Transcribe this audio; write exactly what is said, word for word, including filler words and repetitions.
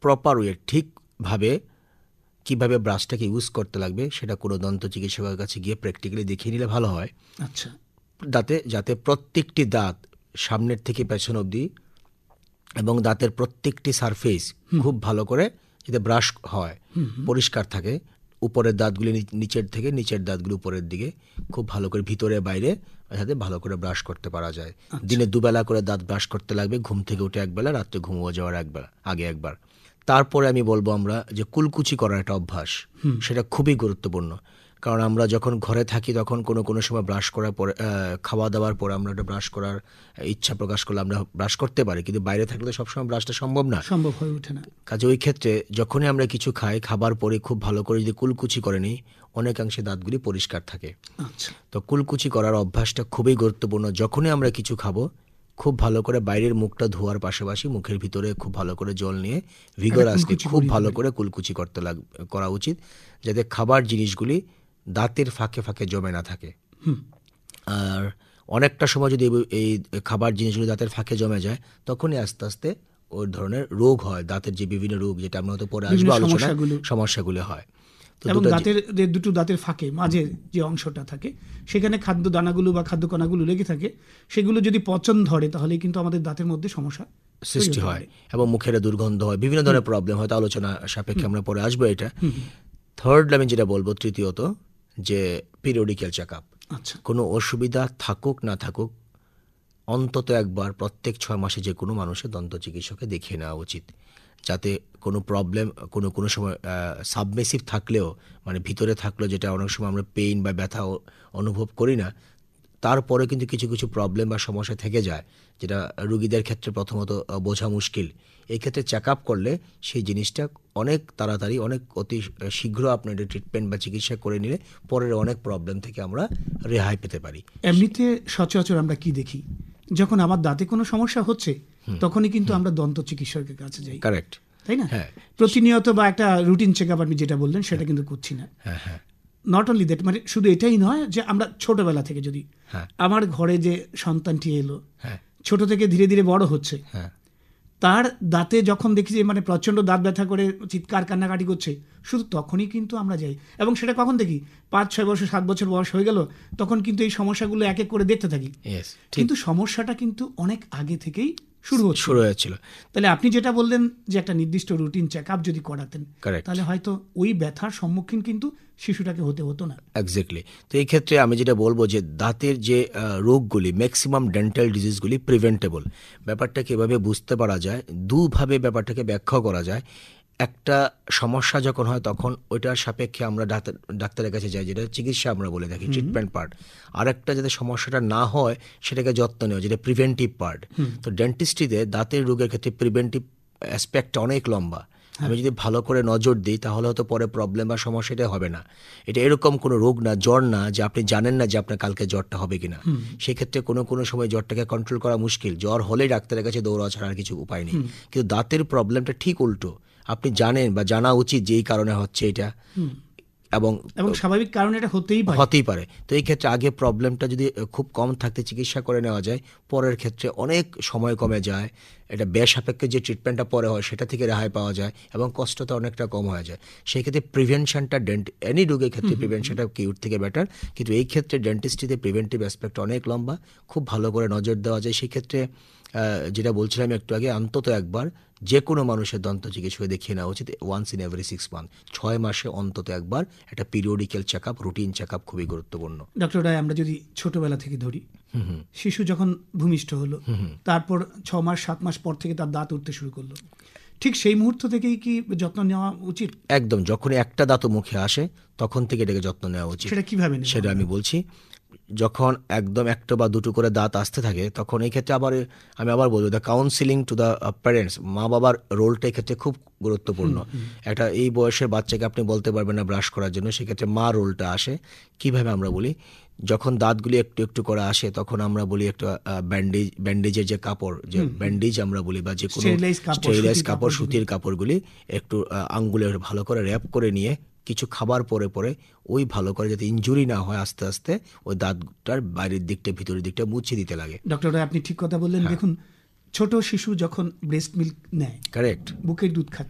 Proper way ঠিকভাবে কীভাবে ব্রাশটাকে use করতে লাগবে সেটা কোনো দন্ত চিকিৎসকের কাছে গিয়ে প্র্যাকটিক্যালি দেখিয়ে নিলে ভালো হয়। আচ্ছা, দাঁতে যাতে প্রত্যেকটি দাঁত সামনের থেকে পেছন অবধি এবং দাঁতের প্রত্যেকটি সারফেস খুব ভালো করে যাতে ব্রাশ হয়, পরিষ্কার থাকে, উপরের দাঁতগুলি নিচের থেকে নিচের দাঁতগুলি উপরের দিকে খুব ভালো করে ভিতরে বাইরে যাতে ভালো করে ব্রাশ করতে পারা যায়। দিনে দুবেলা করে দাঁত ব্রাশ করতে লাগবে, ঘুম থেকে উঠে একবেলা, রাত্রে ঘুমোতে যাওয়ার একবেলা আগে একবার। তারপরে আমি বলবো আমরা যে কুলকুচি করার একটা অভ্যাস, সেটা খুবই গুরুত্বপূর্ণ। কারণ আমরা যখন ঘরে থাকি তখন কোনো কোনো সময় ব্রাশ করার পরে, খাওয়া দাওয়ার পরে আমরা একটা ব্রাশ করার ইচ্ছা প্রকাশ করলে আমরা ব্রাশ করতে পারি, কিন্তু বাইরে থাকলে তো সবসময় ব্রাশটা সম্ভব না, সম্ভব হয়ে ওঠে না। কাজে ওই ক্ষেত্রে যখনই আমরা কিছু খাই, খাবার পরে খুব ভালো করে যদি কুলকুচি করে নিই, অনেকাংশে দাঁতগুলি পরিষ্কার থাকে। আচ্ছা, তো কুলকুচি করার অভ্যাসটা খুবই গুরুত্বপূর্ণ। যখনই আমরা কিছু খাবো খুব ভালো করে বাইরের মুখটা ধোয়ার পাশাপাশি মুখের ভিতরে খুব ভালো করে জল নিয়ে ভিগোরাসলি খুব ভালো করে কুলকুচি করতে লাগ করা উচিত, যাতে খাবার জিনিসগুলি দাঁতের ফাঁকে ফাঁকে জমে না থাকে। আর অনেকটা সময় যদি এই খাবার জিনিসগুলি দাঁতের ফাঁকে জমে যায়, তখনই আস্তে আস্তে ওই ধরনের রোগ হয়, দাঁতের যে বিভিন্ন রোগ, যেটা আমরা হয়তো পরে আসবো আলোচনা, সমস্যাগুলি হয়। এবং দাঁতের দুটো দাঁতের ফাঁকে মাঝে যে অংশটা থাকে সেখানে খাদ্য দানাগুলো বা খাদ্য কণাগুলো লেগে থাকে, সেগুলো যদি পচন ধরে তাহলে কিন্তু আমাদের দাঁতের মধ্যে সমস্যা সৃষ্টি হয় এবং মুখের দুর্গন্ধ হয়, বিভিন্ন ধরনের প্রবলেম হয়। আলোচনা সাপেক্ষে আমরা পরে আসবো এটা। থার্ড আমি যেটা বলবো, তৃতীয়ত, যে পিরিয়ডিক্যাল চেক আপ। আচ্ছা, কোনো অসুবিধা থাকুক না থাকুক, অন্তত একবার প্রত্যেক ছয় মাসে যে কোনো মানুষের দন্ত চিকিৎসকে দেখিয়ে নেওয়া উচিত, যাতে কোনো প্রবলেম কোনো কোনো সময় সাবমেসিভ থাকলেও, মানে ভিতরে থাকলেও, যেটা অনেক সময় আমরা পেইন বা ব্যথা অনুভব করি না, তারপরে কিন্তু কিছু কিছু প্রবলেম বা সমস্যা থেকে যায়, যেটা রুগীদের ক্ষেত্রে প্রথমত বোঝা মুশকিল। এই ক্ষেত্রে চেক আপ করলে সেই জিনিসটা অনেক তাড়াতাড়ি, অনেক অতি শীঘ্র আপনার ট্রিটমেন্ট বা চিকিৎসা করে নিলে পরের অনেক প্রবলেম থেকে আমরা রেহাই পেতে পারি। এমনিতে সচরাচর আমরা কি দেখি, যখন আমার দাঁতে কোনো সমস্যা হচ্ছে তখনই কিন্তু আমরা দন্ত চিকিৎসকের কাছে যাই, কারেক্ট, তাই না? হ্যাঁ, প্রতিনিয়ত বা একটা রুটিন চেক আপ আপনি যেটা বললেন সেটা কিন্তু করছি না। হ্যাঁ হ্যাঁ নট অনলি দ্যাট, মানে শুধু এটাই নয় যে আমরা ছোটবেলা থেকে যদি আমার ঘরে যে সন্তানটি এলো, ছোট থেকে ধীরে ধীরে বড় হচ্ছে, তার দাঁতে যখন দেখি যে মানে প্রচণ্ড দাঁত ব্যথা করে চিৎকার কান্নাকাটি করছে, শুধু তখনই কিন্তু আমরা যাই। এবং সেটা কখন দেখি, পাঁচ ছয় বছর সাত বছর বয়স হয়ে গেল, তখন কিন্তু এই সমস্যাগুলো এক এক করে দেখতে থাকি, কিন্তু সমস্যাটা কিন্তু অনেক আগে থেকেই শুরু শুরু হয়েছিল। তাহলে আপনি যেটা বললেন যে একটা নির্দিষ্ট রুটিন চেক আপ যদি করাতেন, তাহলে হয়তো ওই ব্যথার সম্মুখীন কিন্তু শিশুটাকে হতে হতো না। এক্স্যাক্টলি। তো এই ক্ষেত্রে আমি যেটা বলবো যে দাঁতের যে রোগগুলি, ম্যাক্সিমাম ডেন্টাল ডিজিজগুলি প্রিভেন্টেবল। ব্যাপারটাকে এভাবে বুঝতে পারা যায়, দুভাবে ব্যাপারটাকে ব্যাখ্যা করা যায়। একটা সমস্যা যখন হয় তখন ওইটার সাপেক্ষে আমরা ডাক্তার ডাক্তারের কাছে যাই, যেটা চিকিৎসা আমরা বলে থাকি, ট্রিটমেন্ট পার্ট। আর একটা যাতে সমস্যাটা না হয় সেটাকে যত্ন নেওয়া, যেটা প্রিভেন্টিভ পার্ট। তো ডেন্টিস্ট্রিতে দাঁতের রোগের ক্ষেত্রে প্রিভেন্টিভ অ্যাসপেক্টটা অনেক লম্বা। আমি যদি ভালো করে নজর দিই তাহলে হয়তো পরে প্রবলেম বা সমস্যাটা হবে না। এটা এরকম কোনো রোগ না, জ্বর না, যে আপনি জানেন না যে আপনার কালকে জ্বরটা হবে কিনা। সেক্ষেত্রে কোনো কোনো সময় জ্বরটাকে কন্ট্রোল করা মুশকিল, জ্বর হলেই ডাক্তারের কাছে দৌড়াওয়া ছাড়া আর কিছু উপায় নেই। কিন্তু দাঁতের প্রবলেমটা ঠিক উল্টো, আপনি জানেন বা জানা উচিত যে এই কারণে হচ্ছে এটা, এবং এবং স্বাভাবিক কারণে এটা হতেই পারে হতেই পারে। তো এই ক্ষেত্রে আগে প্রবলেমটা যদি খুব কম থাকতে চিকিৎসা করে নেওয়া যায়, পরের ক্ষেত্রে অনেক সময় কমে যায়, এটা বেসাপেক্ষে যে ট্রিটমেন্টটা পরে হয় সেটা থেকে রেহাই পাওয়া যায় এবং কষ্টটা অনেকটা কম হয়ে যায়। সেই ক্ষেত্রে প্রিভেনশনটা ডেন্ট এনি রোগের ক্ষেত্রে প্রিভেনশনটা কিউর থেকে বেটার, কিন্তু এই ক্ষেত্রে ডেন্টিস্ট্রিতে প্রিভেন্টিভ অ্যাসপেক্ট অনেক লম্বা, খুব ভালো করে নজর দেওয়া যায়। সেই ক্ষেত্রে যেটা বলছিলাম একটু আগে, অন্তত একবার যে কোনো মানুষের দন্ত চিকিৎসকে দেখিয়ে নেওয়া উচিত, once in every six month, ছয় মাসে অন্তত একবার একটা periodical check up, routine check up খুবই গুরুত্বপূর্ণ। ডক্টর রায়, আমরা যদি ছোটবেলা থেকে ধরি, শিশু যখন ভূমিষ্ঠ হলো, তারপর ছ মাস সাত মাস পর থেকে তার দাঁত উঠতে শুরু করলো, ঠিক সেই মুহূর্ত থেকেই কি যত্ন নেওয়া উচিত? একদম, যখন একটা দাঁতও মুখে আসে তখন থেকে এটাকে যত্ন নেওয়া উচিত। সেটা কিভাবে? সেটা আমি বলছি। যখন একদম একটা বা দুটো করে দাঁত আসতে থাকে তখন এই ক্ষেত্রে আবার আমি আবার বলবো, the counselling to the parents, মা বাবার রোলটা এই ক্ষেত্রে খুব গুরুত্বপূর্ণ। একটা এই বয়সের বাচ্চাকে আপনি বলতে পারবেন না ব্রাশ করার জন্য, সেক্ষেত্রে মা রোলটা আসে। কিভাবে আমরা বলি, যখন দাঁতগুলি একটু একটু করে আসে তখন আমরা বলি একটা ব্যান্ডেজ, ব্যান্ডেজের যে কাপড়, যে ব্যান্ডেজ আমরা বলি, বা যে কোনো স্টেরিলাইজ কাপড়, সুতির কাপড়গুলি একটু আঙ্গুলে ভালো করে র্যাপ করে নিয়ে কিছু খাবার পরে পরে ওই ভালো করে যাতে ইনজুরি না হয়, আস্তে আস্তে ওই দাঁতটার বাইরের দিকটা ভিতরের দিকটা মুছে দিতে লাগে। ডক্টর, আপনি ঠিক কথা বললেন। দেখুন, ছোট শিশু যখন ব্রেস্ট মিল্ক নেয়, কারেক্ট, বুকের দুধ খাচ্ছে,